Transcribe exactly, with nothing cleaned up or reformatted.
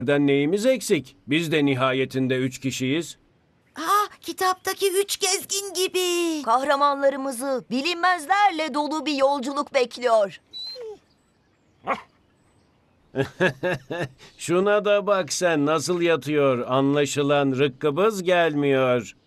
neyimiz eksik? Biz de nihayetinde üç kişiyiz. Ah, kitaptaki üç gezgin gibi. Kahramanlarımızı bilinmezlerle dolu bir yolculuk bekliyor. Şuna da bak sen nasıl yatıyor. Anlaşılan rıkkıbız gelmiyor.